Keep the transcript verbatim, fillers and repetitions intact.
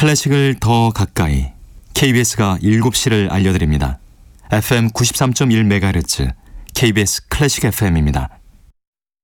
클래식을 더 가까이 케이비에스가 일곱 시를 알려드립니다. 에프엠 구십삼 점 일 메가헤르츠 케이비에스 클래식 에프엠입니다.